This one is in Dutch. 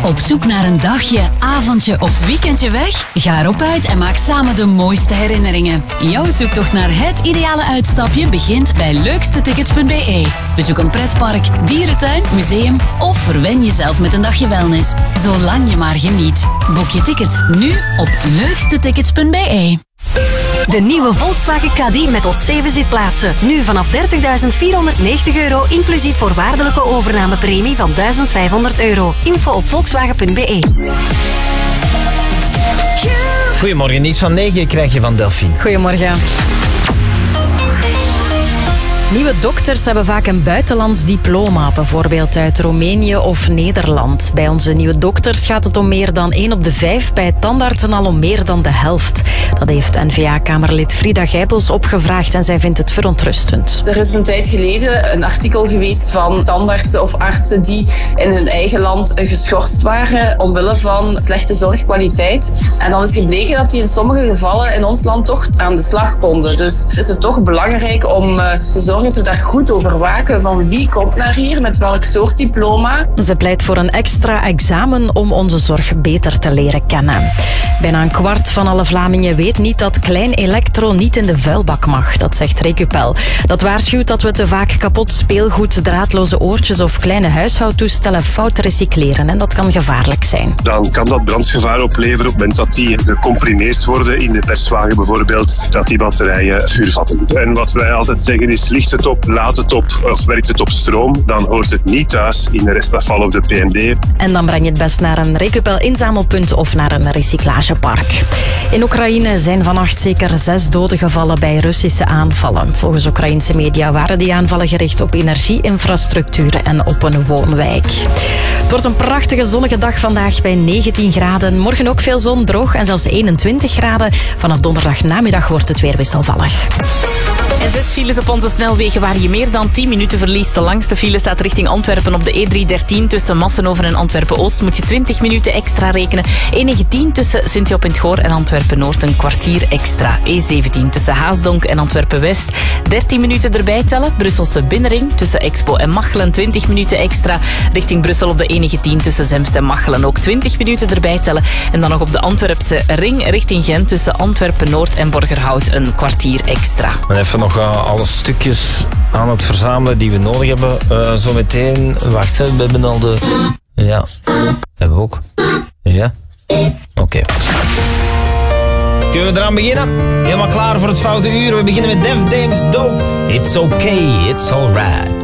Op zoek naar een dagje, avondje of weekendje weg? Ga erop uit en maak samen de mooiste herinneringen. Jouw zoektocht naar het ideale uitstapje begint bij leukstetickets.be. Bezoek een pretpark, dierentuin, museum of verwen jezelf met een dagje wellness. Zolang je maar geniet. Boek je ticket nu op leukstetickets.be. De nieuwe Volkswagen Caddy met tot 7 zitplaatsen. Nu vanaf €30.490 inclusief voorwaardelijke overnamepremie van €1.500. Info op volkswagen.be. Goedemorgen, nieuws van 9 krijg je van Delphine. Goedemorgen. Nieuwe dokters hebben vaak een buitenlands diploma, bijvoorbeeld uit Roemenië of Nederland. Bij onze nieuwe dokters gaat het om meer dan 1 op de 5, bij tandartsen al om meer dan de helft. Dat heeft N-VA-kamerlid Frida Gijpels opgevraagd en zij vindt het verontrustend. Er is een tijd geleden een artikel geweest van tandartsen of artsen die in hun eigen land geschorst waren omwille van slechte zorgkwaliteit. En dan is gebleken dat die in sommige gevallen in ons land toch aan de slag konden. Dus is het toch belangrijk om te zorgen dat we daar goed over waken van wie komt naar hier, met welk soort diploma. Ze pleit voor een extra examen om onze zorg beter te leren kennen. Bijna een kwart van alle Vlamingen weet niet dat klein elektro niet in de vuilbak mag. Dat zegt Recupel. Dat waarschuwt dat we te vaak kapot speelgoed, draadloze oortjes of kleine huishoudtoestellen fout recycleren. En dat kan gevaarlijk zijn. Dan kan dat brandgevaar opleveren op het moment dat die gecomprimeerd worden in de perswagen bijvoorbeeld, dat die batterijen vuur vatten. En wat wij altijd zeggen is, ligt het op, laat het op of werkt het op stroom, dan hoort het niet thuis in de restafval of de PMD. En dan breng je het best naar een Recupel inzamelpunt of naar een recyclagepark. In Oekraïne zijn vannacht zeker 6 doden gevallen bij Russische aanvallen. Volgens Oekraïense media waren die aanvallen gericht op energieinfrastructuur en op een woonwijk. Het wordt een prachtige zonnige dag vandaag bij 19 graden. Morgen ook veel zon, droog en zelfs 21 graden. Vanaf donderdag namiddag wordt het weer wisselvallig. En 6 files op onze snelwegen waar je meer dan 10 minuten verliest. De langste file staat richting Antwerpen op de E313 tussen Massenhoven en Antwerpen-Oost. Moet je 20 minuten extra rekenen. E19 tussen Sint-Job in het Goor en Antwerpen-Noord een kwartier extra. E17 tussen Haasdonk en Antwerpen-West 13 minuten erbij tellen. Brusselse Binnenring tussen Expo en Machelen 20 minuten extra. Richting Brussel op de E19 tussen Zemst en Machelen ook 20 minuten erbij tellen. En dan nog op de Antwerpse Ring richting Gent tussen Antwerpen-Noord en Borgerhout een kwartier extra. En even nog alle stukjes aan het verzamelen die we nodig hebben. Zometeen, wacht, we hebben al de... Ja, hebben we ook. Ja, oké. Kunnen we eraan beginnen? Helemaal klaar voor het foute uur. We beginnen met Def Dames Dope. It's okay, it's alright.